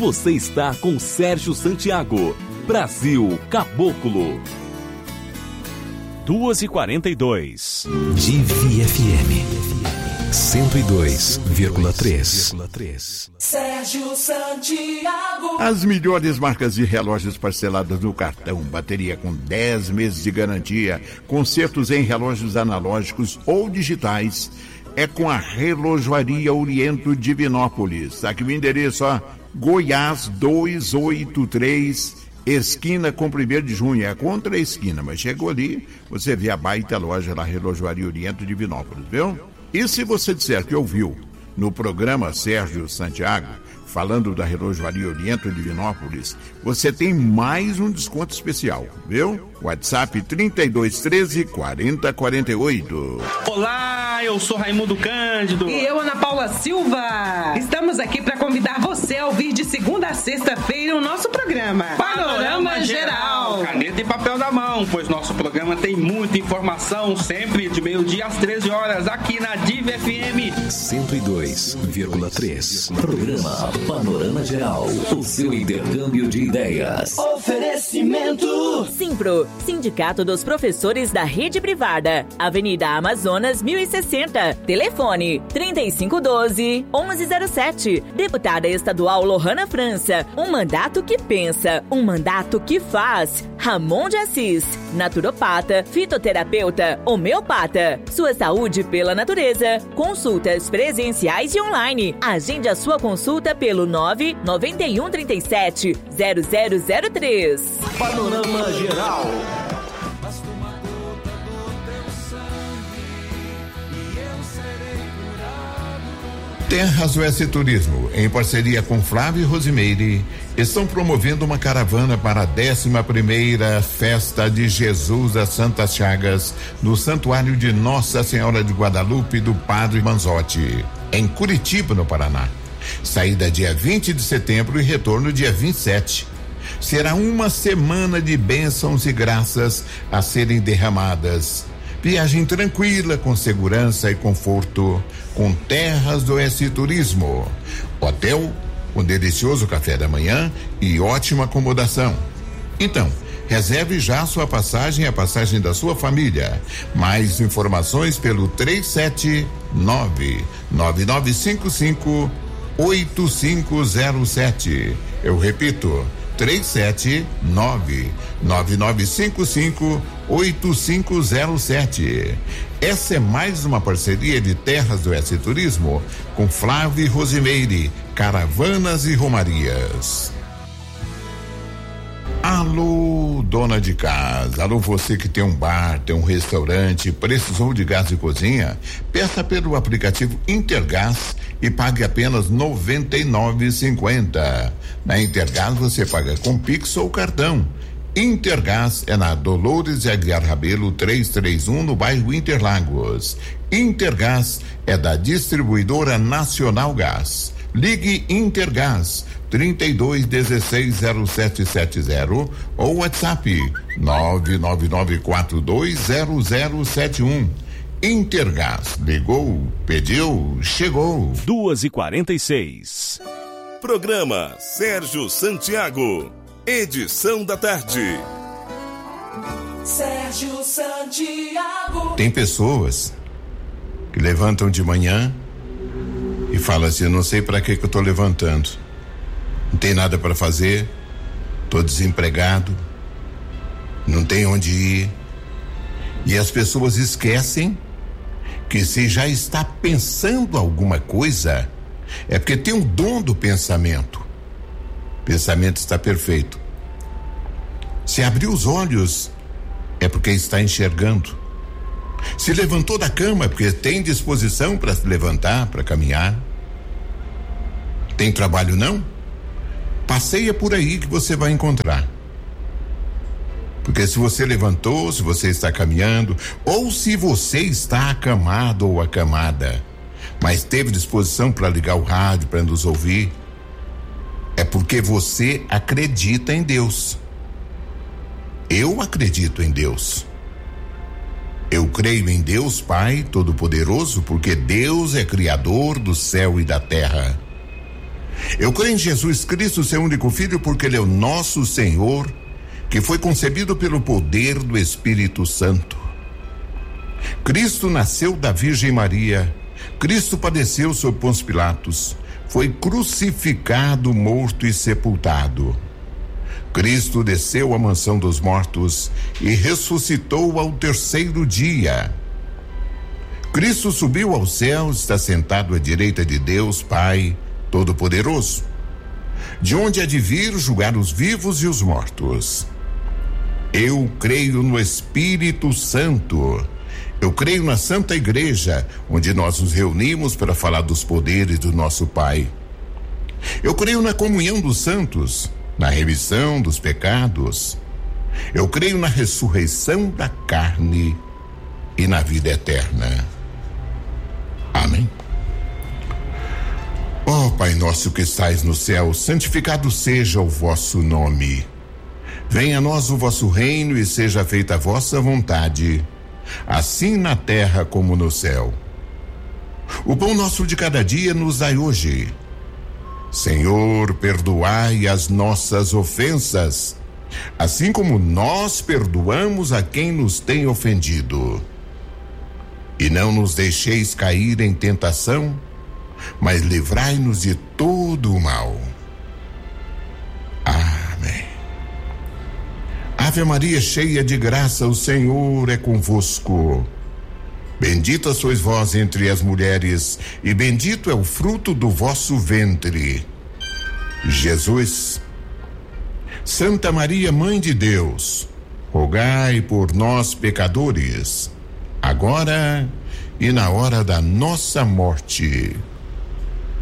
Você está com Sérgio Santiago, Brasil Caboclo. 2h42. Divi FM 102,3. Sérgio Santiago. As melhores marcas de relógios parceladas no cartão, bateria com 10 meses de garantia, consertos em relógios analógicos ou digitais, é com a Relojoaria Oriento Divinópolis. Aqui o endereço, Goiás 283, esquina com 1º de junho, é contra a esquina, mas chegou ali, você vê a baita loja da Relojoaria Oriento Divinópolis, viu? E se você disser que ouviu no programa Sérgio Santiago, falando da Relojoaria Oriento Divinópolis, você tem mais um desconto especial, viu? WhatsApp 3213-4048. Olá, eu sou Raimundo Cândido. E eu, Ana Paula Silva. Estamos aqui para convidar você a ouvir de segunda a sexta-feira o nosso programa Panorama Geral. Caneta e papel na mão, pois nosso programa tem muita informação, sempre de meio-dia às 13 horas, aqui na Divi FM 102,3. Programa Panorama Geral, o seu intercâmbio de ideias. Oferecimento Simpro, Sindicato dos Professores da Rede Privada, Avenida Amazonas 1060, telefone 3512-1107. Deputada estadual Lohana França, um mandato que pensa, um mandato que faz. Ramon de Assis, naturopata, fitoterapeuta, homeopata. Sua saúde pela natureza. Consultas presenciais e online. Agende a sua consulta pelo 99137-0003. Panorama Geral. Terras Oeste Turismo, em parceria com Flávio e Rosimeire, estão promovendo uma caravana para a 11ª Festa de Jesus das Santas Chagas, no Santuário de Nossa Senhora de Guadalupe do Padre Manzotti, em Curitiba, no Paraná. Saída dia 20 de setembro e retorno dia 27. Será uma semana de bênçãos e graças a serem derramadas. Viagem tranquila, com segurança e conforto, com Terras do Oeste Turismo. Hotel, com delicioso café da manhã e ótima acomodação. Então, reserve já sua passagem e a passagem da sua família. Mais informações pelo 379-9955-8507. Eu repito, 379-9955-8507. Essa é mais uma parceria de Terras do Oeste Turismo com Flávio e Rosimeire, Caravanas e Romarias. Alô, dona de casa, alô, você que tem um bar, tem um restaurante, precisou de gás de cozinha? Peça pelo aplicativo Intergás e pague apenas R$ 99,50. Na Intergás você paga com Pix ou cartão. Intergás é na Dolores de Aguiar Rabelo 331, no bairro Interlagos. Intergás é da Distribuidora Nacional Gás. Ligue Intergás 32160770 ou WhatsApp 999420071. Intergás, ligou, pediu, chegou. 2h46. Programa Sérgio Santiago, edição da tarde. Sérgio Santiago. Tem pessoas que levantam de manhã e falam assim: eu não sei para que eu tô levantando, não tem nada para fazer, tô desempregado, não tem onde ir. E as pessoas esquecem que se já está pensando alguma coisa, é porque tem um dom do pensamento. O pensamento está perfeito. Se abriu os olhos, é porque está enxergando. Se levantou da cama, é porque tem disposição para se levantar, para caminhar. Tem trabalho não? Passeia por aí que você vai encontrar. Porque se você levantou, se você está caminhando, ou se você está acamado ou acamada, mas teve disposição para ligar o rádio, para nos ouvir, é porque você acredita em Deus. Eu acredito em Deus. Eu creio em Deus Pai Todo-Poderoso, porque Deus é Criador do céu e da terra. Eu creio em Jesus Cristo, seu único Filho, porque Ele é o nosso Senhor, que foi concebido pelo poder do Espírito Santo. Cristo nasceu da Virgem Maria. Cristo padeceu sob Pôncio Pilatos. Foi crucificado, morto e sepultado. Cristo desceu à mansão dos mortos e ressuscitou ao terceiro dia. Cristo subiu aos céus, está sentado à direita de Deus, Pai Todo-Poderoso, de onde há de vir julgar os vivos e os mortos. Eu creio no Espírito Santo. Eu creio na Santa Igreja, onde nós nos reunimos para falar dos poderes do nosso Pai. Eu creio na comunhão dos santos, na remissão dos pecados. Eu creio na ressurreição da carne e na vida eterna. Amém. Ó Pai nosso que estais no céu, santificado seja o vosso nome. Venha a nós o vosso reino e seja feita a vossa vontade, assim na terra como no céu. O pão nosso de cada dia nos dai hoje. Senhor, perdoai as nossas ofensas, assim como nós perdoamos a quem nos tem ofendido. E não nos deixeis cair em tentação, mas livrai-nos de todo o mal. Amém. Ave Maria, cheia de graça, o Senhor é convosco. Bendita sois vós entre as mulheres, e bendito é o fruto do vosso ventre, Jesus. Santa Maria, Mãe de Deus, rogai por nós, pecadores, agora e na hora da nossa morte.